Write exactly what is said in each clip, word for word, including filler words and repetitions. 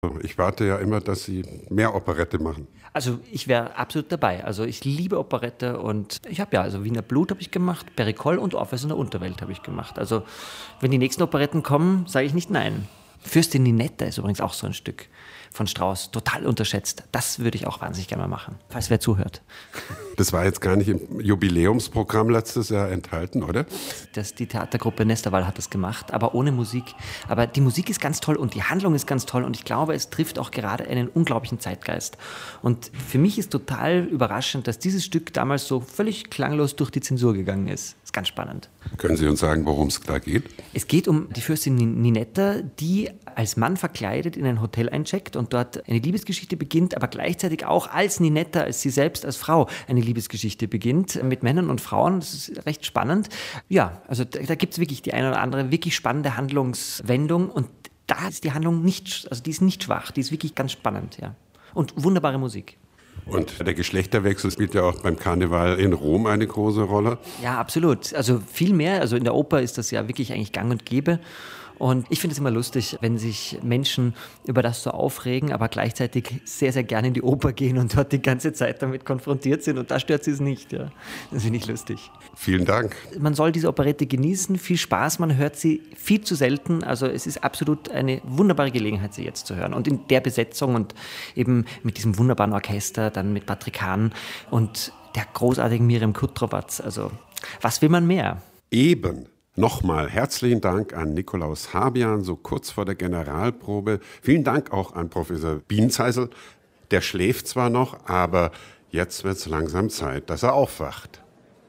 Ich warte ja immer, dass Sie mehr Operette machen. Also ich wäre absolut dabei. Also ich liebe Operette und ich habe ja, also Wiener Blut habe ich gemacht, Pericol und Orpheus in der Unterwelt habe ich gemacht. Also wenn die nächsten Operetten kommen, sage ich nicht nein. Fürstin Ninetta ist übrigens auch so ein Stück von Strauss, total unterschätzt. Das würde ich auch wahnsinnig gerne mal machen, falls wer zuhört. Das war jetzt gar nicht im Jubiläumsprogramm letztes Jahr enthalten, oder? Das, die Theatergruppe Nesterwall hat das gemacht, aber ohne Musik. Aber die Musik ist ganz toll und die Handlung ist ganz toll und ich glaube, es trifft auch gerade einen unglaublichen Zeitgeist. Und für mich ist total überraschend, dass dieses Stück damals so völlig klanglos durch die Zensur gegangen ist. Das ist ganz spannend. Können Sie uns sagen, worum es da geht? Es geht um die Fürstin Ninetta, die als Mann verkleidet in ein Hotel eincheckt und dort eine Liebesgeschichte beginnt, aber gleichzeitig auch als Ninetta, als sie selbst als Frau eine Liebesgeschichte beginnt mit Männern und Frauen. Das ist recht spannend. Ja, also da, da gibt es wirklich die eine oder andere wirklich spannende Handlungswendung und da ist die Handlung nicht, also die ist nicht schwach, die ist wirklich ganz spannend, ja. Und wunderbare Musik. Und der Geschlechterwechsel spielt ja auch beim Karneval in Rom eine große Rolle. Ja, absolut. Also viel mehr. Also in der Oper ist das ja wirklich eigentlich gang und gäbe. Und ich finde es immer lustig, wenn sich Menschen über das so aufregen, aber gleichzeitig sehr, sehr gerne in die Oper gehen und dort die ganze Zeit damit konfrontiert sind. Und da stört sie es nicht. Ja. Das finde ich lustig. Vielen Dank. Man soll diese Operette genießen. Viel Spaß. Man hört sie viel zu selten. Also es ist absolut eine wunderbare Gelegenheit, sie jetzt zu hören. Und in der Besetzung und eben mit diesem wunderbaren Orchester, dann mit Patrick Hahn und der großartigen Miriam Kutrovaz. Also was will man mehr? Eben. Nochmal herzlichen Dank an Nikolaus Habian, so kurz vor der Generalprobe. Vielen Dank auch an Professor Bienzeisel. Der schläft zwar noch, aber jetzt wird es langsam Zeit, dass er aufwacht.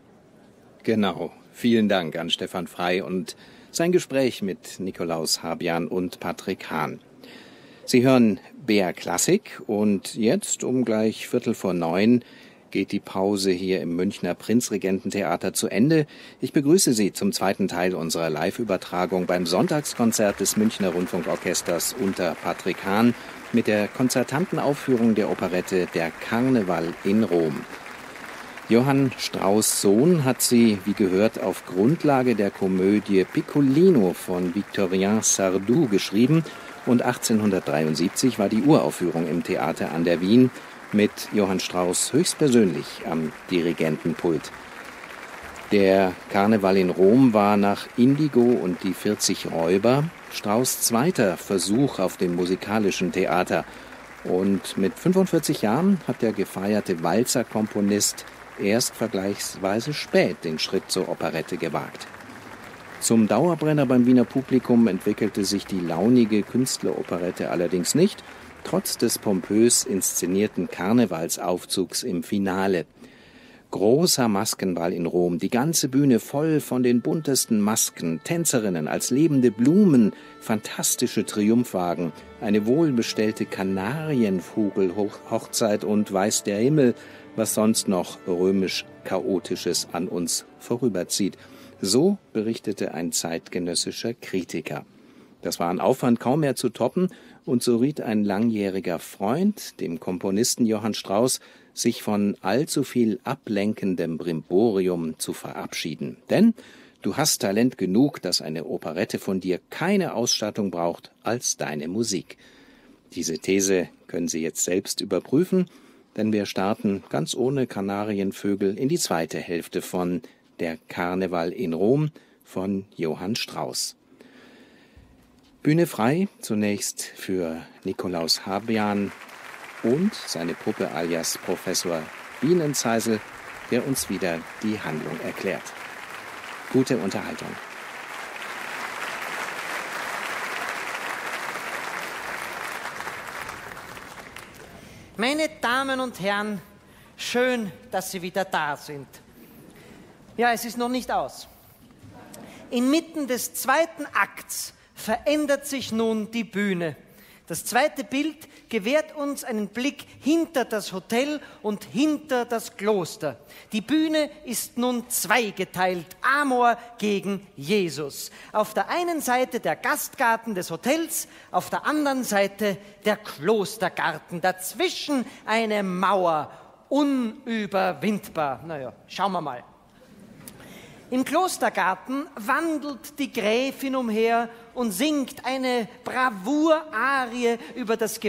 Genau. Vielen Dank an Stefan Frey und sein Gespräch mit Nikolaus Habian und Patrick Hahn. Sie hören B R Klassik und jetzt um gleich Viertel vor neun geht die Pause hier im Münchner Prinzregententheater zu Ende. Ich begrüße Sie zum zweiten Teil unserer Live-Übertragung beim Sonntagskonzert des Münchner Rundfunkorchesters unter Patrick Hahn mit der konzertanten Aufführung der Operette Der Karneval in Rom. Johann Strauss' Sohn hat sie, wie gehört, auf Grundlage der Komödie Piccolino von Victorien Sardou geschrieben und achtzehnhundertdreiundsiebzig war die Uraufführung im Theater an der Wien mit Johann Strauss höchstpersönlich am Dirigentenpult. Der Karneval in Rom war nach Indigo und die vierzig Räuber Strauss' zweiter Versuch auf dem musikalischen Theater. Und mit fünfundvierzig Jahren hat der gefeierte Walzerkomponist erst vergleichsweise spät den Schritt zur Operette gewagt. Zum Dauerbrenner beim Wiener Publikum entwickelte sich die launige Künstleroperette allerdings nicht, trotz des pompös inszenierten Karnevalsaufzugs im Finale. Großer Maskenball in Rom, die ganze Bühne voll von den buntesten Masken, Tänzerinnen als lebende Blumen, fantastische Triumphwagen, eine wohlbestellte Kanarienvogel-Hochzeit und weiß der Himmel, was sonst noch römisch-chaotisches an uns vorüberzieht. So berichtete ein zeitgenössischer Kritiker. Das war an Aufwand kaum mehr zu toppen, und so riet ein langjähriger Freund, dem Komponisten Johann Strauss, sich von allzu viel ablenkendem Brimborium zu verabschieden. Denn du hast Talent genug, dass eine Operette von dir keine Ausstattung braucht als deine Musik. Diese These können Sie jetzt selbst überprüfen, denn wir starten ganz ohne Kanarienvögel in die zweite Hälfte von Der Karneval in Rom von Johann Strauss. Bühne frei, zunächst für Nikolaus Habian und seine Puppe alias Professor Bienenzeisel, der uns wieder die Handlung erklärt. Gute Unterhaltung. Meine Damen und Herren, schön, dass Sie wieder da sind. Ja, es ist noch nicht aus. Inmitten des zweiten Akts verändert sich nun die Bühne. Das zweite Bild gewährt uns einen Blick hinter das Hotel und hinter das Kloster. Die Bühne ist nun zweigeteilt, Amor gegen Jesus. Auf der einen Seite der Gastgarten des Hotels, auf der anderen Seite der Klostergarten. Dazwischen eine Mauer, unüberwindbar. Naja, schauen wir mal. Im Klostergarten wandelt die Gräfin umher und singt eine Bravour-Arie über das